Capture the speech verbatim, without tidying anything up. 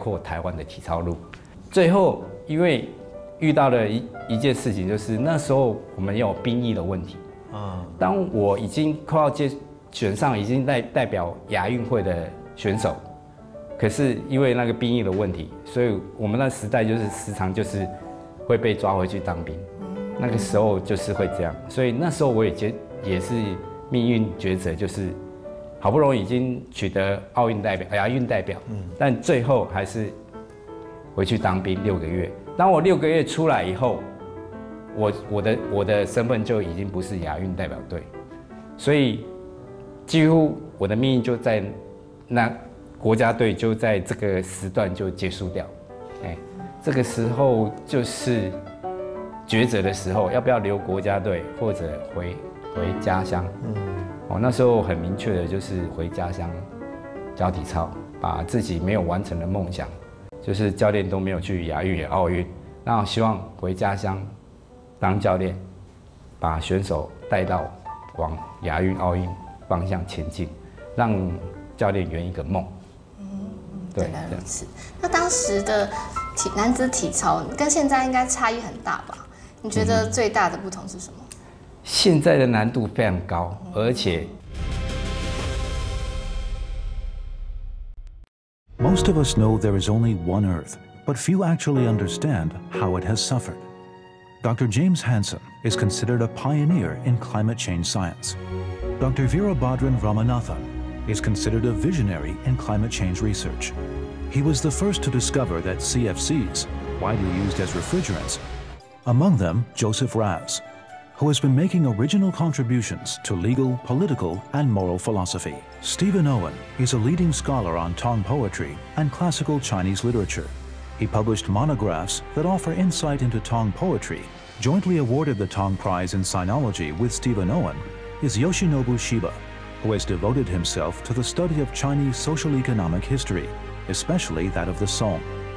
扩台湾的体操路。最后，因为遇到了一一件事情，就是那时候我们有兵役的问题。啊，当我已经快要接选上，已经代代表亚运会的选手，可是因为那个兵役的问题，所以我们那时代就是时常就是会被抓回去当兵。那个时候就是会这样，所以那时候我也觉也是命运抉择，就是好不容易已经取得奥运代表、亚运代表，嗯，但最后还是回去当兵六个月。当我六个月出来以后，我我的我的身份就已经不是亚运代表队，所以几乎我的命运就在那国家队就在这个时段就结束掉。哎，这个时候就是抉择的时候，要不要留国家队或者回回家乡？嗯，哦，那时候很明确的就是回家乡教体操，把自己没有完成的梦想，就是教练都没有去亚运也奥运，那我希望回家乡当教练，把选手带到往亚运、奥运方向前进，让教练圆一个梦。嗯， 对，原来如此。那当时的体男子体操跟现在应该差异很大吧？你觉得最大的不同是什么？ 现在的难度非常高，而且 Most of us know there is only one Earth, but few actually understand how it has suffered. Doctor James Hansen is considered a pioneer in climate change science. Doctor Veerabhadran Ramanathan is considered a visionary in climate change research. He was the first to discover that C F Cs, widely used as refrigerants, among them Joseph Raz, who has been making original contributions to legal, political, and moral philosophy. Stephen Owen is a leading scholar on Tong poetry and classical Chinese literature. He published monographs that offer insight into Tong poetry. Jointly awarded the Tong Prize in Sinology with Stephen Owen is Yoshinobu Shiba, who has devoted himself to the study of Chinese social-economic history, especially that of the Song.